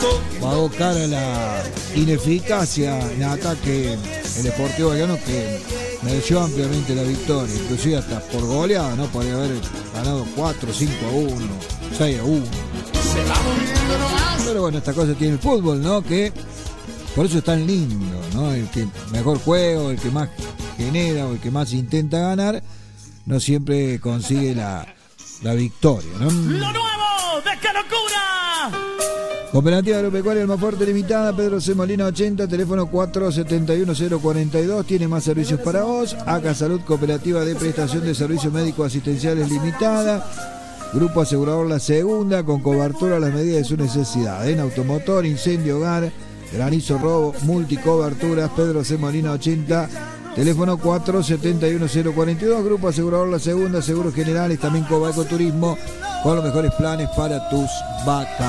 pagó cara la ineficacia en ataque el Sportivo Belgrano, que mereció ampliamente la victoria, inclusive hasta por goleada, ¿no? Podría haber ganado 4, 5-1, 6-1. Pero bueno, esta cosa tiene el fútbol, ¿no? Que por eso es tan lindo, ¿no? El que mejor juega, el que más genera o el que más intenta ganar, no siempre consigue la victoria, ¿no? ¡Lo nuevo de ¡Qué locura! Cooperativa Agropecuaria Almafuerte Limitada, Pedro C. Molina 80, teléfono 471-042, tiene más servicios para vos. ACA Salud, Cooperativa de Prestación de Servicios Médicos Asistenciales Limitada. Grupo Asegurador La Segunda, con cobertura a las medidas de su necesidad. En automotor, incendio, hogar, granizo, robo, multicoberturas. Pedro C. Molina 80, teléfono 471-042. Grupo Asegurador La Segunda, seguros generales, también Cobaeco Turismo, con los mejores planes para tus vacas.